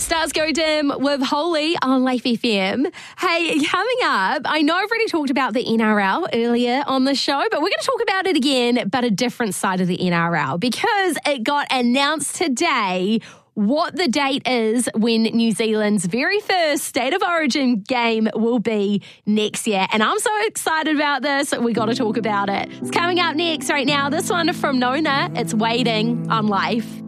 Stars Go Dim with Holy on Life FM. Hey, coming up, I know I've already talked about the NRL earlier on the show, but we're going to talk about it again, but a different side of the NRL, because it got announced today what the date is when New Zealand's very first State of Origin game will be next year. And I'm so excited about this. We got to talk about it. It's coming up next right now. This one from Nona. It's Waiting on Life.